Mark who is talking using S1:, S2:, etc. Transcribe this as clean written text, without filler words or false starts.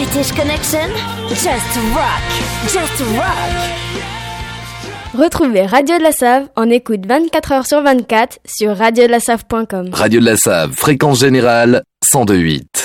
S1: British Connection, just rock, just rock.
S2: Retrouvez Radio de la Save en écoute 24h sur 24 sur radiodelasave.com.
S3: Radio de la Save, fréquence générale 102.8.